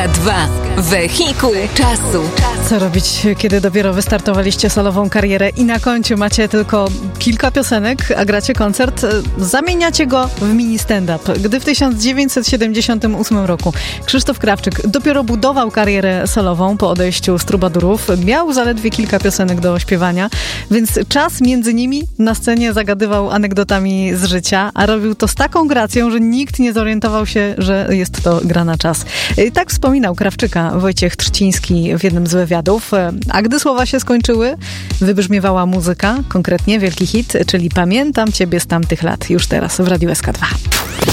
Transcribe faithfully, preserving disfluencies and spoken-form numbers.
K dwa. Wehikuł czasu. Co robić, kiedy dopiero wystartowaliście solową karierę i na koncie macie tylko kilka piosenek, a gracie koncert? Zamieniacie go w mini stand-up. Gdy w tysiąc dziewięćset siedemdziesiątym ósmym roku Krzysztof Krawczyk dopiero budował karierę solową po odejściu z Trubadurów, miał zaledwie kilka piosenek do śpiewania, więc czas między nimi na scenie zagadywał anegdotami z życia, a robił to z taką gracją, że nikt nie zorientował się, że jest to gra na czas. Tak wspominał Krawczyka Wojciech Trzciński w jednym z wywiadów. A gdy słowa się skończyły, wybrzmiewała muzyka, konkretnie wielki hit, czyli Pamiętam Ciebie z tamtych lat, już teraz w Radiu S K dwa.